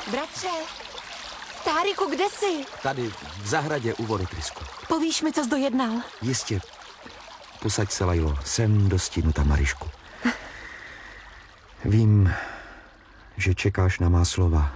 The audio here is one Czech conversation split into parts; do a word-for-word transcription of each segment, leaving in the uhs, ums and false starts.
Bratře, Táriku, kde jsi? Tady, v zahradě u vodotrysku. Povíš mi, co jsi dojednal? Jistě. Posaď se, Lajlo, jsem do stínu, ta Marišku. Vím, že čekáš na má slova.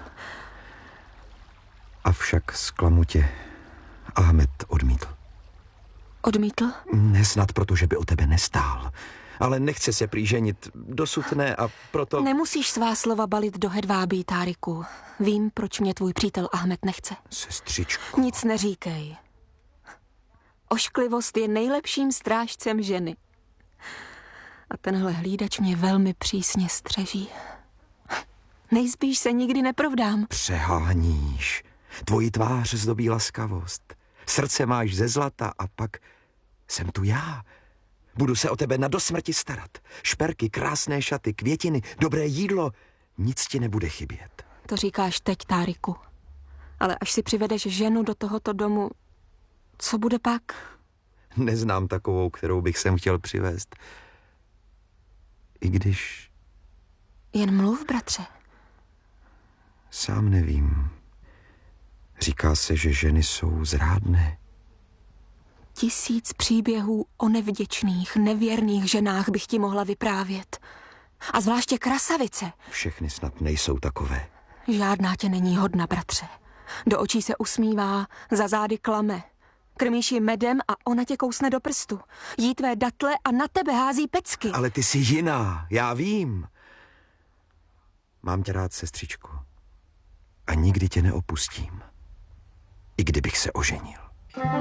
Avšak zklamu tě Ahmed odmítl. Odmítl? Nesnad proto, že by o tebe nestál. Ale nechce se prý ženit, dosud ne, a proto... Nemusíš svá slova balit do hedvábí, Táriku. Vím, proč mě tvůj přítel Ahmed nechce. Sestřičko. Nic neříkej. Ošklivost je nejlepším strážcem ženy. A tenhle hlídač mě velmi přísně střeží. Nejspíš se nikdy neprovdám. Přeháníš. Tvoji tvář zdobí laskavost. Srdce máš ze zlata a pak jsem tu já. Budu se o tebe na dosmrti starat. Šperky, krásné šaty, květiny, dobré jídlo. Nic ti nebude chybět. To říkáš teď, Táriku. Ale až si přivedeš ženu do tohoto domu, co bude pak? Neznám takovou, kterou bych sem chtěl přivést. I když... Jen mluv, bratře. Sám nevím. Říká se, že ženy jsou zrádné. Tisíc příběhů o nevděčných, nevěrných ženách bych ti mohla vyprávět. A zvláště krasavice. Všechny snad nejsou takové. Žádná tě není hodna, bratře. Do očí se usmívá, za zády klame. Krmíš ji medem a ona tě kousne do prstu. Jí tvé datle a na tebe hází pecky. Ale ty jsi jiná, já vím. Mám tě rád, sestřičko. A nikdy tě neopustím. I kdybych se oženil.